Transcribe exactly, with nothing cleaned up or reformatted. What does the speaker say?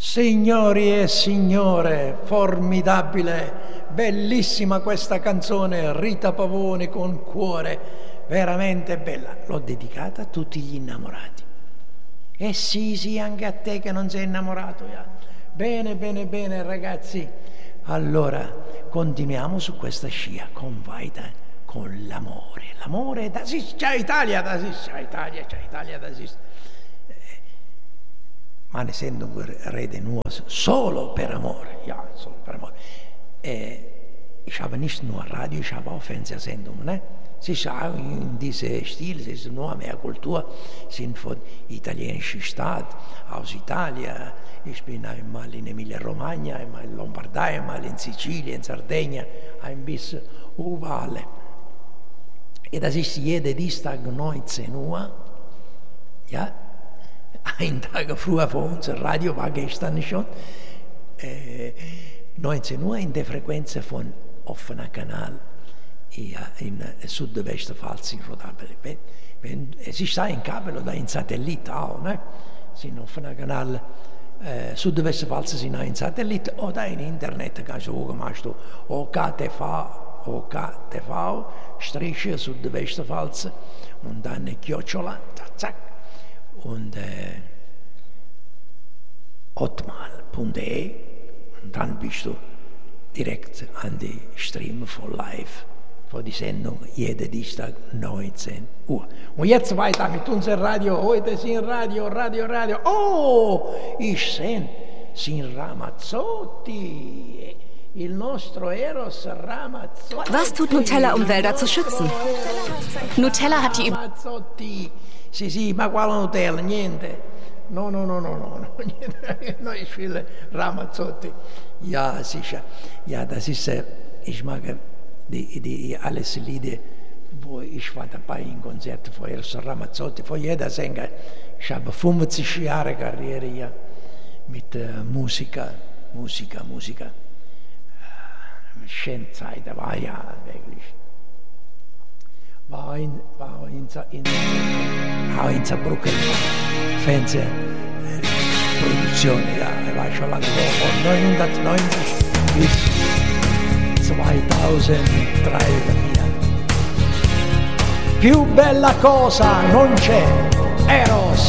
Signori e signore, formidabile, bellissima questa canzone, Rita Pavone con Cuore, veramente bella. L'ho dedicata a tutti gli innamorati. E sì, sì, anche a te che non sei innamorato. Ja. Bene, bene, bene ragazzi. Allora, continuiamo su questa scia con Vaida, con l'amore. L'amore, das ist ja Italia, das ist ja Italia, ja Italia, das ist... Meine Sendung rede nur solo per amore, ja, solo per amore. Äh, ich habe nicht nur Radio, ich habe auch Fernsehsendungen. Ne? Sie schauen in diesem Stil, es ist nur mehr Kultur, sind von italienischen Stadt, aus Italien. Ich bin einmal in Emilia-Romagna, einmal in Lombardei, einmal in Sizilien, in Sardegna, ein bisschen überall. Und das ist jeden Dienstag neunzehn Uhr, ja. Ein Tag früher vor unser Radio war gestern schon, äh, neunzehn Uhr in der Frequenz von offener Kanal ja, in Südwestpfalz in Rodapel. Es ist ein Kabel oder ein Satellit auch, ne? Sind offener Kanal äh, Südwestpfalz sind ein Satellit oder ein Internet, kannst du auch machst du O K T V, O K T V, Strich Südwestpfalz und dann Chiocciola, zack. Und äh, otmal punkt de und dann bist du direkt an die Stream von Live, von die Sendung, jeden Dienstag neunzehn Uhr. Und jetzt weiter mit unserem Radio, heute sind Radio, Radio, Radio, oh, ich sehe, sind Ramazzotti, il nostro Eros Ramazzotti. Was tut Nutella, um Wälder zu schützen? Nutella hat die... Ramazzotti. Sì, sì, ma quale Nutella? Niente. No, no, no, no, no, no. No, ich will Ramazzotti. Ja, sicher. Ja, das ist, ich mag die, die alles Lieder, wo ich war dabei in Konzerten von Eros Ramazzotti, von jeder Sänger. Ich habe fünfzig Jahre Karriere ja, mit äh, Musiker, Musiker, Musiker. Äh, schöne Zeit, da war ja wirklich. War in, war in, in, auch in Saarbrücken, Fernsehproduktion, ja, er war schon lange vor, von neunzehnhundertneunzig bis zweitausenddrei oder vier. Più bella cosa non c'è, Eros